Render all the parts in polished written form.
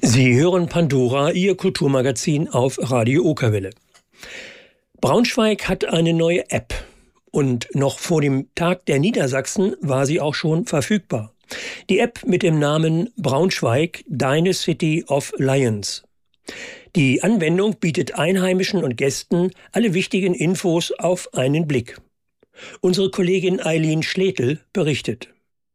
Sie hören Pandora, Ihr Kulturmagazin auf Radio Okerwelle. Braunschweig hat eine neue App und noch vor dem Tag der Niedersachsen war sie auch schon verfügbar. Die App mit dem Namen Braunschweig, Deine City of Lions. Die Anwendung bietet Einheimischen und Gästen alle wichtigen Infos auf einen Blick. Unsere Kollegin Eileen Schletel berichtet.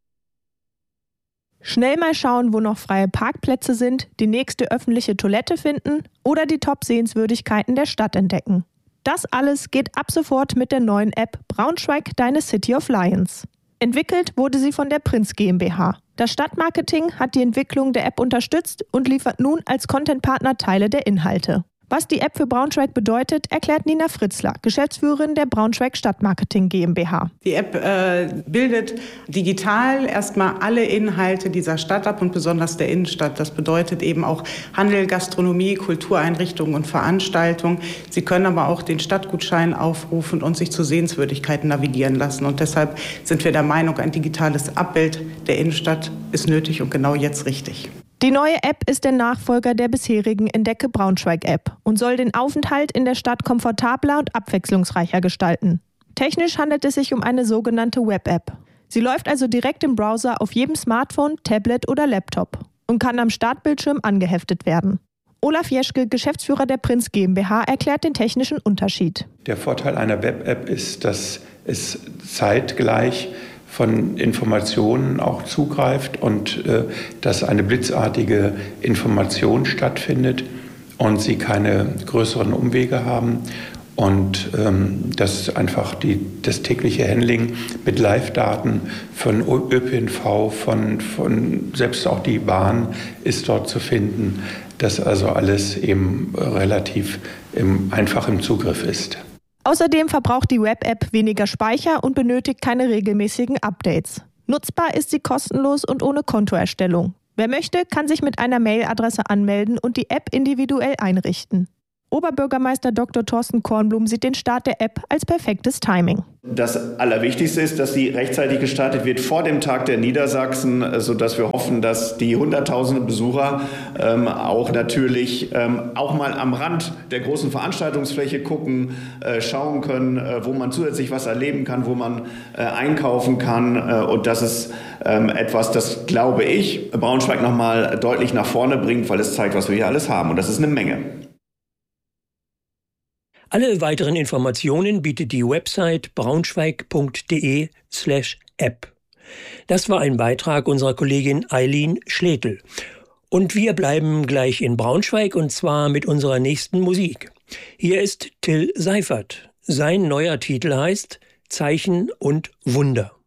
Schnell mal schauen, wo noch freie Parkplätze sind, die nächste öffentliche Toilette finden oder die Top-Sehenswürdigkeiten der Stadt entdecken. Das alles geht ab sofort mit der neuen App Braunschweig, Deine City of Lions. Entwickelt wurde sie von der Prinz GmbH. Das Stadtmarketing hat die Entwicklung der App unterstützt und liefert nun als Contentpartner Teile der Inhalte. Was die App für Braunschweig bedeutet, erklärt Nina Fritzler, Geschäftsführerin der Braunschweig Stadtmarketing GmbH. Die App bildet digital erstmal alle Inhalte dieser Stadt ab und besonders der Innenstadt. Das bedeutet eben auch Handel, Gastronomie, Kultureinrichtungen und Veranstaltungen. Sie können aber auch den Stadtgutschein aufrufen und sich zu Sehenswürdigkeiten navigieren lassen. Und deshalb sind wir der Meinung, ein digitales Abbild der Innenstadt ist nötig und genau jetzt richtig. Die neue App ist der Nachfolger der bisherigen Entdecke Braunschweig-App und soll den Aufenthalt in der Stadt komfortabler und abwechslungsreicher gestalten. Technisch handelt es sich um eine sogenannte Web-App. Sie läuft also direkt im Browser auf jedem Smartphone, Tablet oder Laptop und kann am Startbildschirm angeheftet werden. Olaf Jeschke, Geschäftsführer der Prinz GmbH, erklärt den technischen Unterschied. Der Vorteil einer Web-App ist, dass es zeitgleich von Informationen auch zugreift und dass eine blitzartige Information stattfindet und Sie keine größeren Umwege haben und dass einfach das tägliche Handling mit Live-Daten von ÖPNV, von selbst auch die Bahn ist dort zu finden, dass also alles eben relativ einfach im Zugriff ist. Außerdem verbraucht die Web-App weniger Speicher und benötigt keine regelmäßigen Updates. Nutzbar ist sie kostenlos und ohne Kontoerstellung. Wer möchte, kann sich mit einer Mailadresse anmelden und die App individuell einrichten. Oberbürgermeister Dr. Thorsten Kornblum sieht den Start der App als perfektes Timing. Das Allerwichtigste ist, dass sie rechtzeitig gestartet wird vor dem Tag der Niedersachsen, sodass wir hoffen, dass die Hunderttausende Besucher auch natürlich auch mal am Rand der großen Veranstaltungsfläche gucken, schauen können, wo man zusätzlich was erleben kann, wo man einkaufen kann. Und das ist etwas, das, glaube ich, Braunschweig nochmal deutlich nach vorne bringt, weil es zeigt, was wir hier alles haben. Und das ist eine Menge. Alle weiteren Informationen bietet die Website braunschweig.de/app. Das war ein Beitrag unserer Kollegin Eileen Schletel. Und wir bleiben gleich in Braunschweig und zwar mit unserer nächsten Musik. Hier ist Till Seifert. Sein neuer Titel heißt Zeichen und Wunder.